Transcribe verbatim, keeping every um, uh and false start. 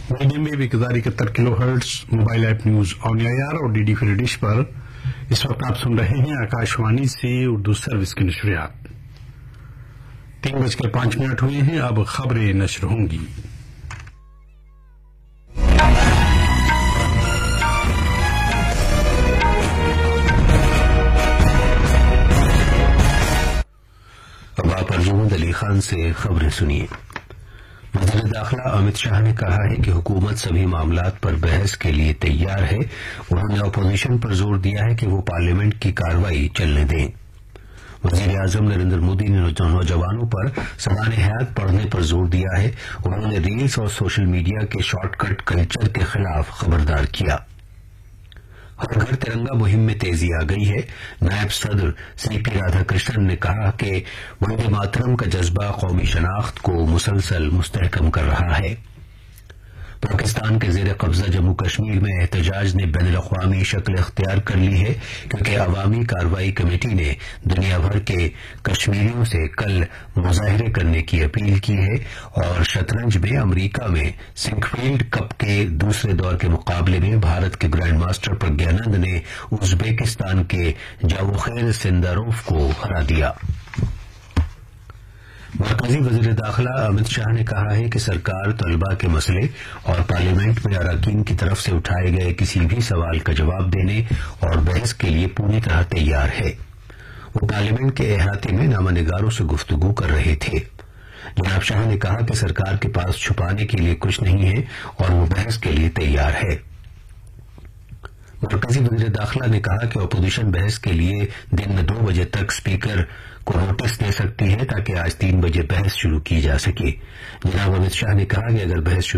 Medium wave एक हजार इकहत्तर kilo hertz mobile app news on air और डी डी फ्री डिश पर इस वक्त आप सुन रहे हैं आकाशवाणी से उर्दू सर्विस की नशरियात। तीन बजकर पांच मिनट हुए हैं, अब खबरें नशर होंगी। अब आप अर्जुमंद अली खान से खबरें सुनिए। वज़ीर दाखिला अमित शाह ने कहा है कि हुकूमत सभी मामलात पर बहस के लिए तैयार है। उन्होंने अपोजिशन पर जोर दिया है कि वो पार्लियामेंट की कार्रवाई चलने दें। वज़ीर आज़म नरेंद्र मोदी ने नौजवानों पर सवाल हयात पढ़ने पर जोर दिया है। उन्होंने रील्स और सोशल मीडिया के शॉर्टकट कल्चर के खिलाफ खबरदार किया। हर घर तिरंगा मुहिम में तेजी आ गई है। नायब सदर सी पी राधाकृष्णन ने कहा कि वंदे मातरम का जज्बा कौमी शनाख्त को मुसलसल मुस्तहकम कर रहा है। पाकिस्तान के जेर कब्जा जम्मू कश्मीर में एहतजाज ने बैनुल अक़वामी शक्ल इख्तियार कर ली है, क्योंकि अवामी कार्रवाई कमेटी ने दुनिया भर के कश्मीरियों से कल मुजाहरे करने की अपील की है। और शतरंज में अमरीका में सिंकफील्ड कप के दूसरे दौर के मुकाबले में भारत के ग्रैंड मास्टर प्रज्ञानंद ने उज्बेकिस्तान के जावोखिर सिंदारोव को हरा दिया। मरकजी वज़ीर दाखिला अमित शाह ने कहा है कि सरकार तलबा के मसले और पार्लियामेंट में अरकान की तरफ से उठाए गए किसी भी सवाल का जवाब देने और बहस के लिए पूरी तरह तैयार है। वो पार्लियामेंट के अहाते में नामनिगारों से गुफ्तगू कर रहे थे। जनाब शाह ने कहा कि सरकार के पास छुपाने के लिए कुछ नहीं है और वो बहस के लिए तैयार है। मरकजी वज़ीर दाखिला ने कहा कि अपोजिशन बहस के लिए दिन में दो बजे तक स्पीकर को नोटिस दे सकती है, ताकि आज तीन बजे बहस शुरू की जा सके। जनाब अमित शाह ने कहा कि अगर बहस